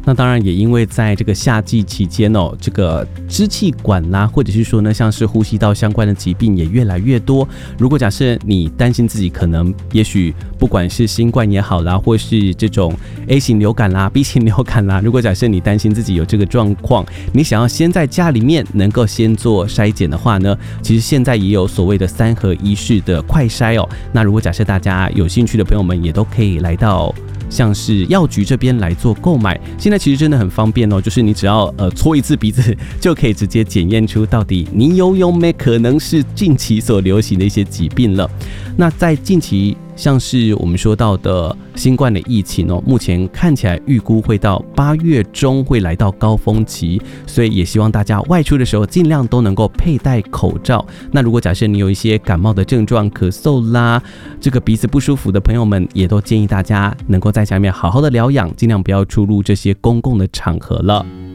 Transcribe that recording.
那当然也因为在这个夏季期间哦，这个支气管啦，或者是说呢，像是呼吸道相关的疾病也越来越多。如果假设你担心自己可能，也许不管是新冠也好啦，或是这种 A 型流感啦、B 型流感啦，如果假设你担心自己有这个状况，你想要先在家里面能够先做筛检的话呢，其实现在也有所谓的3合1式的快筛哦。那如果假设大家有兴趣的朋友们，也都可以来到像是药局这边来做购买。现在其实真的很方便哦，就是你只要搓一次鼻子，就可以直接检验出到底你有没可能是近期所流行的一些疾病了。那在近期像是我们说到的新冠的疫情哦，目前看起来预估会到8月中会来到高峰期，所以也希望大家外出的时候尽量都能够佩戴口罩。那如果假设你有一些感冒的症状，咳嗽啦，这个鼻子不舒服的朋友们，也都建议大家能够在家里面好好的疗养，尽量不要出入这些公共的场合了。